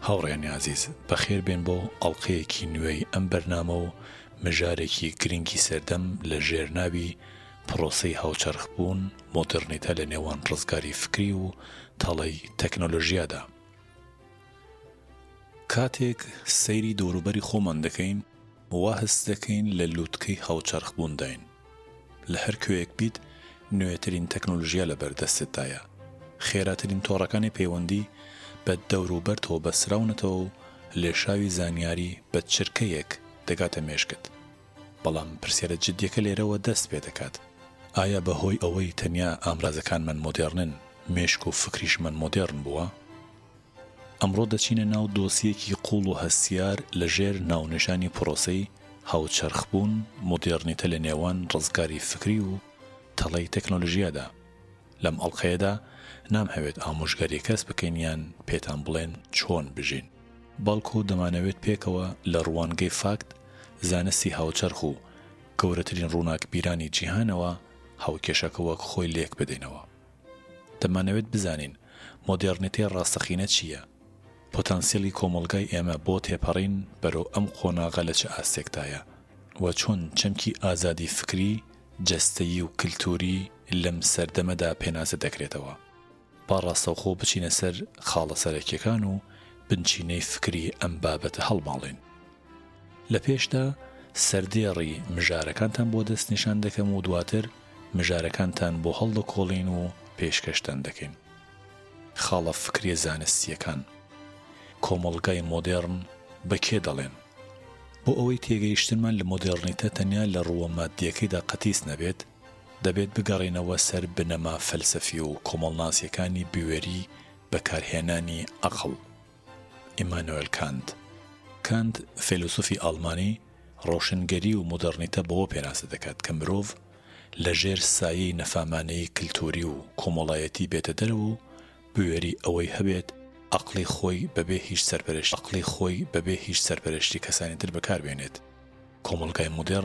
هاوڕێنی عزیز بەخێر بێن بۆ ئەڵقەیەکی نوێی ئەم بەرنامە و مژارێکی گرنگی سەردەم لە ژێرناوی پرۆسەی هاوچەرخبوون مۆدرنیتە لە نێوان ڕزگاری فکری و تەڵەی تەکنۆلۆژیادا. کاتێک سەیری دەوروبەری خۆمان دەکەین وا هەست دەکەین لە لووتکەی هاوچەرخبوون داین. لە هەر کوێیەک بیت نوێترین تەکنۆلۆژیا لە بەردەستتدایە. خێراترین تۆڕەکانی پەیوەندی بە دەوروبەرتەوە بەسراونەتەوە و لێشاوی زانیاری بە چرکەیەک دەگاتە مێشکت. بەڵام پرسیارە جددیەکە لێرەوە دەست پێ دەکات. ئایا بەهۆی ئەوەی تەنیا ئامرازەکانمان مۆدێرنن مێشک و فکریشمان مۆدێرن بووە؟ ئەمڕۆ دەچینە ناو دۆسیەکی قوڵ و هەستیار لەژێر ناونیشانی پرۆسەی هاوچەرخبوون مۆدێرنیتە لە نێوان ڕزگاری فکری و تەڵەی تەکنۆلۆژیادا. لەم ئەڵقەیەدا نامهەوێت ئامۆژگاری کەس بکەین یان پێتان بڵێن چۆن بژین، بەڵکو دەمانەوێت پێکەوە لە ڕوانگەی فاکت زانستی هاوچەرخ و گەورەترین ڕووناک بیرانی جیهانەوە هاوکێشەکە وەک خۆی لێک بدەینەوە. دەمانەوێت بزانین مۆدێرنیتەی ڕاستەقینە چییە؟ پۆتانسیێلی کۆمەڵگای ئێمە بۆ تێپەڕین بەرەو ئەم قۆناغە لە چه ئاستێکدایە و چۆن چەمکی ئازادی فکری، جەستەیی و کلتوری لەم سەردەمەدا پێناسە دەکرێتەوە. با ڕاستەوخۆ بچینە سەر خاڵە سەرەکیەکان و بنچینەی فکری ئەم بابەتە هەڵماڵین. لە پێشدا سەردێڕی مژارەکانتان بۆ دەستنیشان دەکەم و دواتر مژارەکانتان بۆ هەڵدەکۆڵین و پێشکەشتان دەکەین. خاڵە فکری زانستیەکان کۆمەڵگای مۆدێرن بە کێ دەڵێن؟ بۆ ئەوەی تێگەیشتنمان لە مۆدێرنیتە تەنیا لە ڕووە مادیەکەیدا قەتیس نەبێت، دەبێت بگەڕێنەوە سەر بنەما فەلسەفی و کۆمەڵناسیەکانی بوێری بەکارهێنانی عەقڵ. ئیمانوئێل کانت فیلسوفی ئاڵمانی ڕۆشنگەری و مۆدێرنیتە بەوە پێناسە دەکات کە مرۆڤ لەژێر سایەی نەفامانەی کلتوری و کۆمەڵایەتی بێتە دەرەوە و بوێری ئەوەی هەبێت عەقڵی خۆی بەبێ هیچ سەرپەرشتی کەسانی تر بەکاربێنێت. کۆمەڵگای مۆدێرن